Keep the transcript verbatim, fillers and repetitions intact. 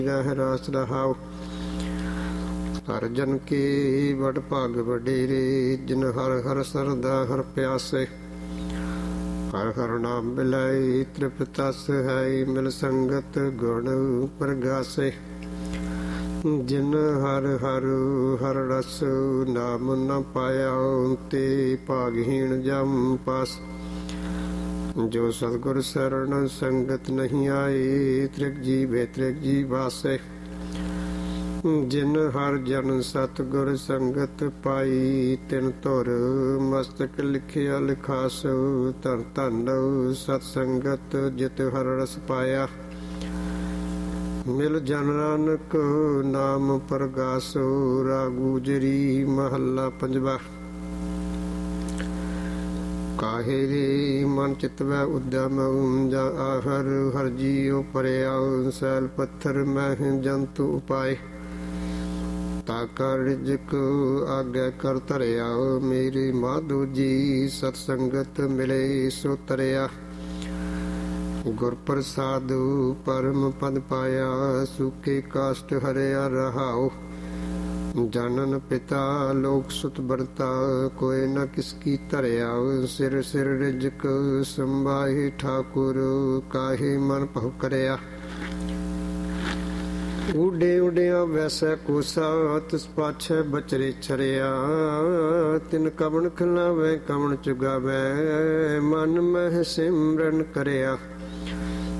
रास रहाओ। हर जन के बड़ भाग वडेरे, जिन हर हर सरदा हर प्यासे। हर हर नाम बिलाई त्रिपतस है, मिल संगत गुण प्रगासे। जिन हर हर हर रस नाम न पाया, ते भागहीन जम पास। जो सतगुर शरण संगत नहीं आए, त्रिक जीवे त्रिक जी वासे। जिन हर जन सतगुर संगत पाई, तिन धुर मस्तक लिखिया लिखासो। धन धन सतसंगत जित हर रस पाया। मिल जन नानक नाम प्रगासो। राग गुजरी महला पंजवा। काहे रे मन चितवै उद्यम, जा आहर हर जीओ परया। सैल पत्थर मह जंतु उपाय, ताका रिजक आगे कर धरया। मेरी माधो जी सतसंगत मिले सो तरया। गुर प्रसाद परम पद पाया, सूखे काष्ट हरया रहाओ। जानन पिता लोक सुत बरता, कोई न किसकी तरया। सिर सिर रिजक संभाहि ठाकुर, काहे मन पहु करया। उडे उडिया वैसे कोसा, तिस पाछे बचरे छरया। तिन कवण खिलावे कवण चुगावे, मन मह सिमरन करया।